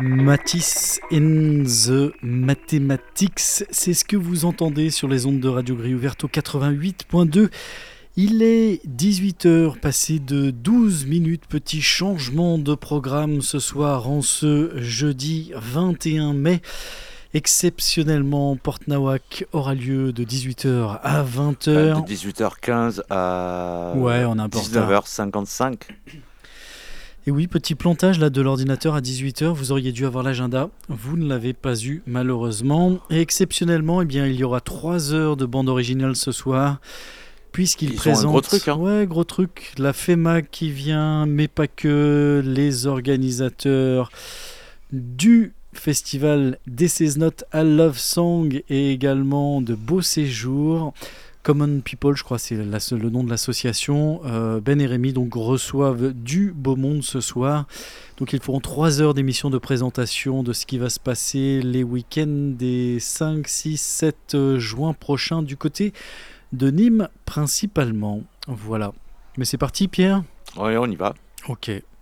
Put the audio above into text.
Matisse in the Mathematics, c'est ce que vous entendez sur les ondes de Radio Grille Ouverte au 88.2. Il est 18h, passé de 12 minutes, petit changement de programme ce soir en ce jeudi 21 mai. Exceptionnellement, Porte Nawak aura lieu de 18h à 20h. De 18h15 à on est un peu 19h55. Et oui, petit plantage là de l'ordinateur à 18h, vous auriez dû avoir l'agenda, vous ne l'avez pas eu malheureusement. Et exceptionnellement, il y aura 3 heures de bande originale ce soir, puisqu'il présente... un gros truc, hein. Ouais, gros truc, la FEMA qui vient, mais pas que, les organisateurs du festival This Is Not a Love Song et également de Beau Séjour. Common People, je crois, c'est le nom de l'association. Ben et Rémi donc, reçoivent du beau monde ce soir. Donc ils feront 3 heures d'émission de présentation de ce qui va se passer les week-ends des 5, 6, 7 juin prochains du côté de Nîmes principalement. Voilà. Mais c'est parti, Pierre ? Oui, on y va. Ok.